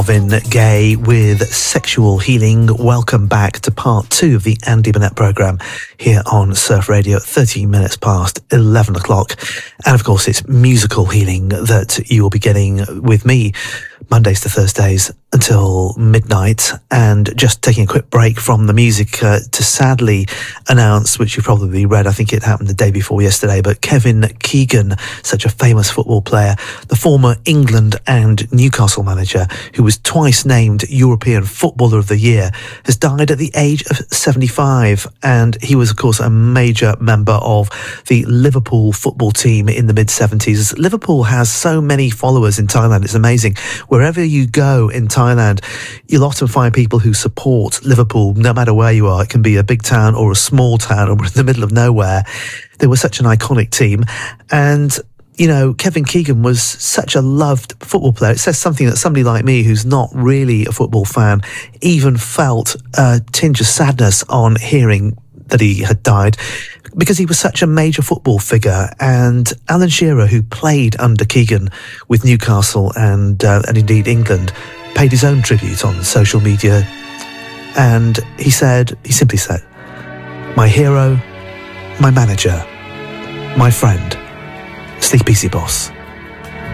Marvin Gaye with Sexual Healing. Welcome back to part 2 of the Andy Burnett programme here on Surf Radio at 13 minutes past 11 o'clock. And of course, it's musical healing that you will be getting with me Mondays to Thursdays until midnight, and just taking a quick break from the music to sadly announce, which you probably read, I think it happened the day before yesterday, but Kevin Keegan, such a famous football player, the former England and Newcastle manager, who was twice named European Footballer of the Year, has died at the age of 75. And he was, of course, a major member of the Liverpool football team in the mid-70s. Liverpool has so many followers in Thailand, it's amazing. Wherever you go in Thailand, you'll often find people who support Liverpool, no matter where you are. It can be a big town or a small town or in the middle of nowhere. They were such an iconic team. And, you know, Kevin Keegan was such a loved football player. It says something that somebody like me, who's not really a football fan, even felt a tinge of sadness on hearing that he had died, because he was such a major football figure. And Alan Shearer, who played under Keegan with Newcastle and indeed England, paid his own tribute on social media. And he simply said, "My hero, my manager, my friend, sleep easy, boss."